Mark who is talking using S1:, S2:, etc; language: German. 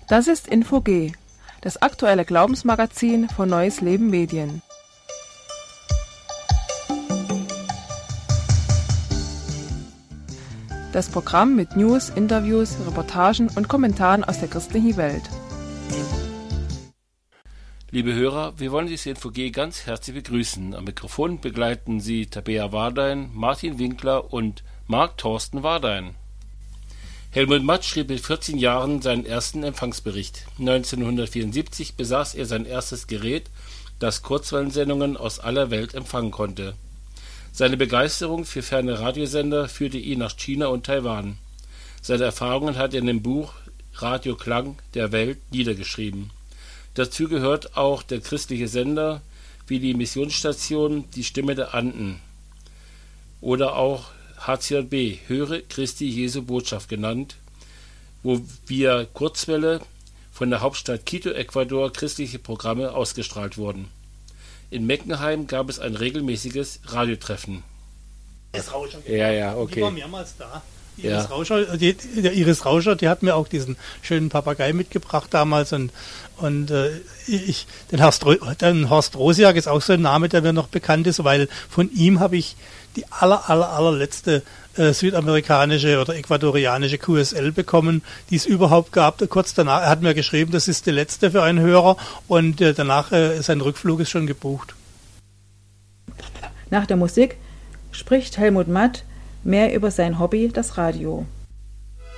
S1: Das ist Info G, das aktuelle Glaubensmagazin von Neues Leben Medien. Das Programm mit News, Interviews, Reportagen und Kommentaren aus der christlichen Welt.
S2: Liebe Hörer, wir wollen Sie Info G ganz herzlich begrüßen. Am Mikrofon begleiten Sie Tabea Wardein, Martin Winkler und Marc Thorsten Wardein. Helmut Matt schrieb mit 14 Jahren seinen ersten Empfangsbericht. 1974 besaß er sein erstes Gerät, das Kurzwellensendungen aus aller Welt empfangen konnte. Seine Begeisterung für ferne Radiosender führte ihn nach China und Taiwan. Seine Erfahrungen hat er in dem Buch Radioklang der Welt niedergeschrieben. Dazu gehört auch der christliche Sender wie die Missionsstation Die Stimme der Anden oder auch HCJB, Höre Christi Jesu Botschaft genannt, wo via Kurzwelle von der Hauptstadt Quito, Ecuador, christliche Programme ausgestrahlt wurden. In Meckenheim gab es ein regelmäßiges Radiotreffen.
S3: Iris Rauscher,
S2: okay.
S3: Die war mehrmals da. Iris Rauscher, die hat mir auch diesen schönen Papagei mitgebracht damals und den Horst Rosiak ist auch so ein Name, der mir noch bekannt ist, weil von ihm habe ich die allerletzte südamerikanische oder ecuadorianische QSL bekommen, die es überhaupt gab. Kurz danach, er hat mir geschrieben, das ist die letzte für einen Hörer und danach sein Rückflug ist schon gebucht.
S4: Nach der Musik spricht Helmut Matt mehr über sein Hobby, das Radio.